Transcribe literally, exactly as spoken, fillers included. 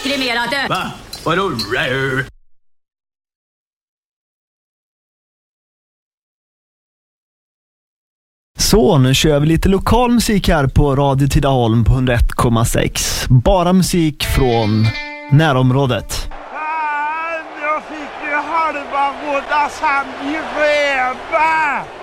kremerade. Va? Vadå rare? Så, nu kör vi lite lokal musik här på Radio Tidaholm på hundra ett komma sex. Bara musik från närområdet. Fan, jag fick ju halva Råda Sand i röva!